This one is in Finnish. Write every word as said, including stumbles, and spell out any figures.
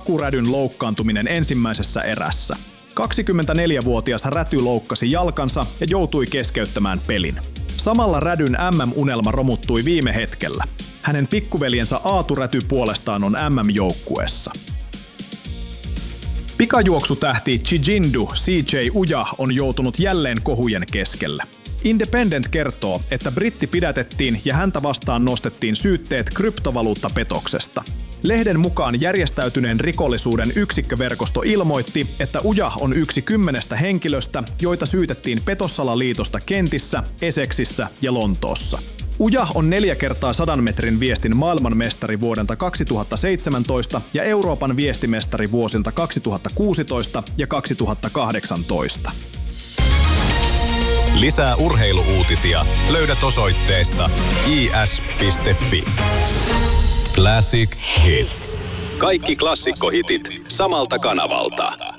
takurädyn loukkaantuminen ensimmäisessä erässä. kaksikymmentäneljävuotias Räty loukkasi jalkansa ja joutui keskeyttämään pelin. Samalla Rädyn M M-unelma romuttui viime hetkellä. Hänen pikkuveljensä Aatu Räty puolestaan on M M-joukkueessa. Pikajuoksutähti Chijindu C J Uja on joutunut jälleen kohujen keskelle. Independent kertoo, että britti pidätettiin ja häntä vastaan nostettiin syytteet kryptovaluuttapetoksesta. Lehden mukaan järjestäytyneen rikollisuuden yksikköverkosto ilmoitti, että Uja on yksi kymmenestä henkilöstä, joita syytettiin petossalaliitosta Kentissä, Essexissa ja Lontoossa. Uja on neljä kertaa sadan metrin viestin maailmanmestari vuodelta kaksituhattaseitsemäntoista ja Euroopan viestimestari vuosilta kaksituhattakuusitoista ja kaksituhattakahdeksantoista. Lisää urheiluuutisia löydät osoitteesta i s piste f i. Classic Hits. Kaikki klassikkohitit samalta kanavalta.